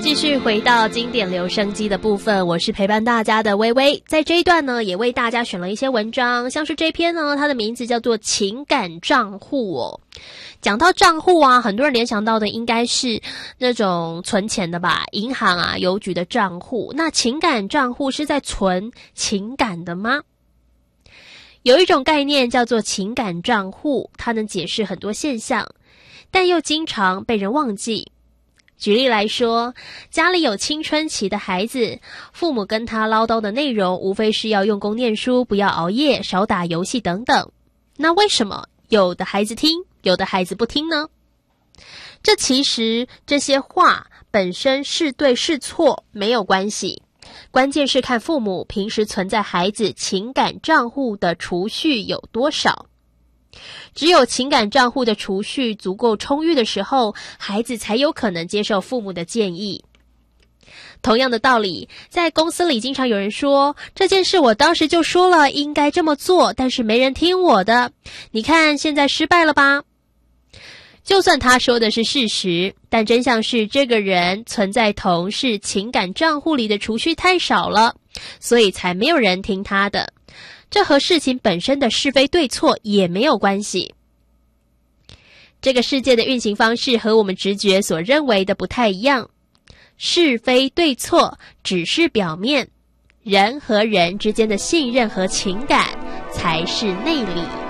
继续回到经典留声机的部分，我是陪伴大家的微微。在这一段呢，也为大家选了一些文章，像是这篇呢，它的名字叫做情感账户哦。讲到账户啊，很多人联想到的应该是那种存钱的吧，银行啊、邮局的账户。那情感账户是在存情感的吗？有一种概念叫做情感账户，它能解释很多现象，但又经常被人忘记。举例来说，家里有青春期的孩子，父母跟他唠叨的内容无非是要用功念书，不要熬夜，少打游戏等等。那为什么有的孩子听，有的孩子不听呢？其实这些话本身是对是错没有关系，关键是看父母平时存在孩子情感账户的储蓄有多少。只有情感账户的储蓄足够充裕的时候，孩子才有可能接受父母的建议。同样的道理，在公司里经常有人说，这件事我当时就说了应该这么做，但是没人听我的，你看现在失败了吧。就算他说的是事实，但真相是这个人存在同事情感账户里的储蓄太少了，所以才没有人听他的。这和事情本身的是非对错也没有关系。这个世界的运行方式和我们直觉所认为的不太一样，是非对错只是表面，人和人之间的信任和情感才是内里。